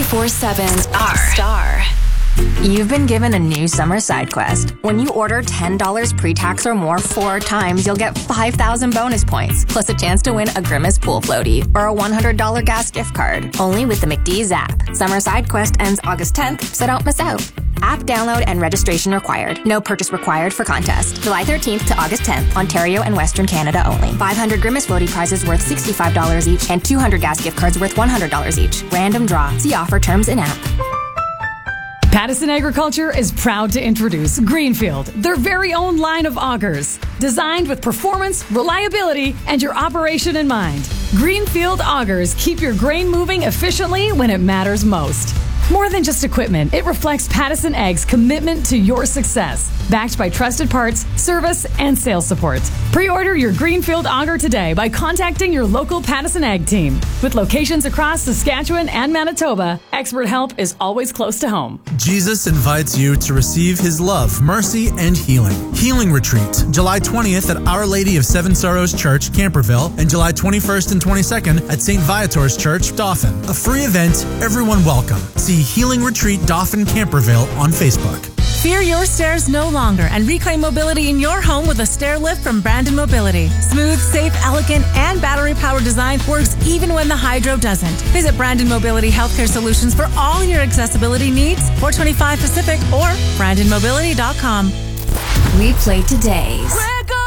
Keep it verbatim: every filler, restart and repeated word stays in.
four seven Star. Star. You've been given a new summer side quest. When you order ten dollars pre-tax or more four times, you'll get five thousand bonus points, plus a chance to win a Grimace pool floaty or a one hundred dollars gas gift card. Only with the McDee's app. Summer side quest ends August tenth, so don't miss out. App download and registration required. No purchase required for contest. July thirteenth to August tenth, Ontario and Western Canada only. five hundred Grimace floaty prizes worth sixty-five dollars each and two hundred gas gift cards worth one hundred dollars each. Random draw. See offer terms in app. Pattison Agriculture is proud to introduce Greenfield, their very own line of augers. Designed with performance, reliability, and your operation in mind. Greenfield augers keep your grain moving efficiently when it matters most. More than just equipment, it reflects Pattison Ag's commitment to your success. Backed by trusted parts, service, and sales support. Pre-order your Greenfield auger today by contacting your local Pattison Ag team. With locations across Saskatchewan and Manitoba, expert help is always close to home. Jesus invites you to receive his love, mercy, and healing. Healing Retreat, July twentieth at Our Lady of Seven Sorrows Church, Camperville, and July twenty-first and twenty-second at Saint Viator's Church, Dauphin. A free event, everyone welcome. See Healing Retreat Dauphin Camperville on Facebook. Fear your stairs no longer and reclaim mobility in your home with a stair lift from Brandon Mobility. Smooth, safe, elegant, and battery-powered design works even when the Hydro doesn't. Visit Brandon Mobility Healthcare Solutions for all your accessibility needs, four twenty-five Pacific or brandon mobility dot com. We play today's